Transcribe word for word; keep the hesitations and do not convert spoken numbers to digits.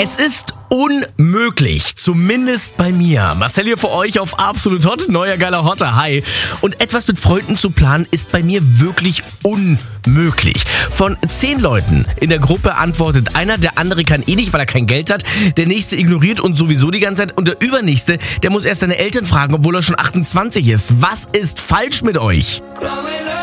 Es ist unmöglich, zumindest bei mir. Marcel hier für euch auf Absolut Hot, neuer geiler Hotter, hi. Und etwas mit Freunden zu planen ist bei mir wirklich unmöglich. Von zehn Leuten in der Gruppe antwortet einer, der andere kann eh nicht, weil er kein Geld hat, der nächste ignoriert und sowieso die ganze Zeit und der übernächste, der muss erst seine Eltern fragen, obwohl er schon achtundzwanzig ist. Was ist falsch mit euch?